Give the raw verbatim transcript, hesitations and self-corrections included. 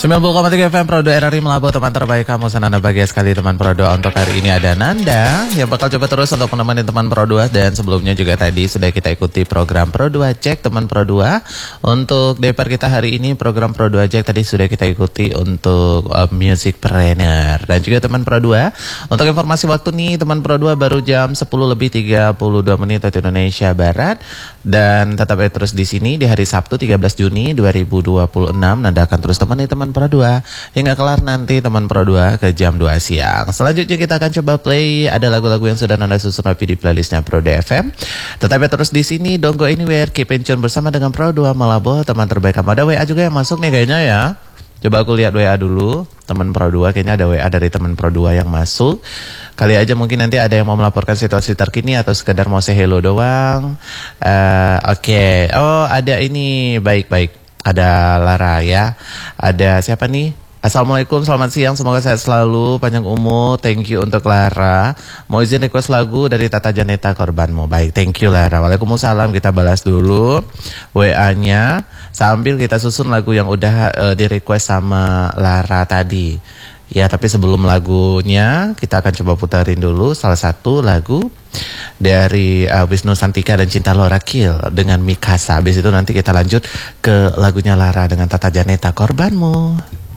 sembilan puluh koma tiga F M Pro dua R R I Melabuh, teman terbaik kamu. Senang bahagia sekali teman Pro dua. Untuk hari ini ada Nanda yang bakal coba terus untuk menemani teman Pro dua. Dan sebelumnya juga tadi sudah kita ikuti program Pro dua Cek teman Pro dua. Untuk D P R kita hari ini program Pro dua Cek tadi sudah kita ikuti untuk uh, Music Trainer. Dan juga teman Pro dua, untuk informasi waktu nih teman Pro dua baru jam sepuluh lebih tiga puluh dua menit waktu Indonesia Barat. Dan tetap terus di sini di hari Sabtu tiga belas Juni dua ribu dua puluh enam. Nanda akan terus temani teman Pro dua hingga kelar nanti teman Pro dua ke jam dua siang. Selanjutnya kita akan coba play ada lagu-lagu yang sudah Nanda susun rapi di playlistnya Pro dua F M. Tetapi terus di sini don't go anywhere, keep in tune bersama dengan Pro dua Melabuh, teman terbaik kamu. Ada W A juga yang masuk nih kayaknya ya. Coba aku lihat W A dulu, teman Pro dua, kayaknya ada W A dari teman Pro dua yang masuk. Kali aja mungkin nanti ada yang mau melaporkan situasi terkini atau sekedar mau say hello doang. Uh, Oke, okay. Oh ada ini, baik-baik. Ada Lara ya. Ada siapa nih? Assalamualaikum, selamat siang, semoga sehat selalu, panjang umur. Thank you untuk Lara. Mau izin request lagu dari Tata Janeta, Korbanmu. Baik, thank you Lara. Waalaikumsalam, kita balas dulu W A-nya sambil kita susun lagu yang udah uh, di request sama Lara tadi. Ya, tapi sebelum lagunya kita akan coba putarin dulu salah satu lagu dari uh, Wisnu Santika dan Cinta Laura Kill dengan Mikasa. Habis itu nanti kita lanjut ke lagunya Lara dengan Tata Janeta, Korbanmu.